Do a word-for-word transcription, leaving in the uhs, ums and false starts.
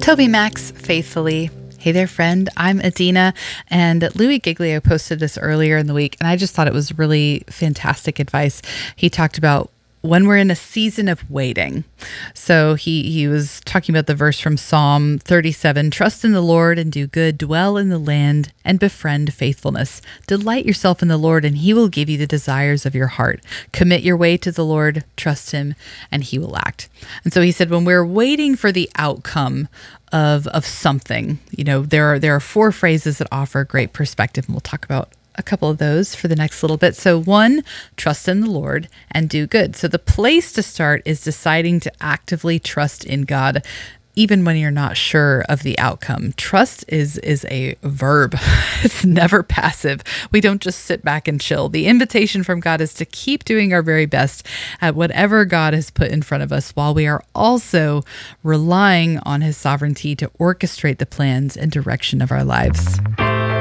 Toby Max, faithfully. Hey there, friend. I'm Adina, and Louis Giglio posted this earlier in the week, and I just thought it was really fantastic advice. He talked about when we're in a season of waiting. So he, he was talking about the verse from Psalm thirty-seven, trust in the Lord and do good, dwell in the land and befriend faithfulness. Delight yourself in the Lord and he will give you the desires of your heart. Commit your way to the Lord, trust him, and he will act. And so he said, when we're waiting for the outcome of of something, you know, there are there are four phrases that offer great perspective, and we'll talk about a couple of those for the next little bit. So one, trust in the Lord and do good. So the place to start is deciding to actively trust in God, even when you're not sure of the outcome. Trust is is a verb. It's never passive. We don't just sit back and chill. The invitation from God is to keep doing our very best at whatever God has put in front of us, while we are also relying on his sovereignty to orchestrate the plans and direction of our lives.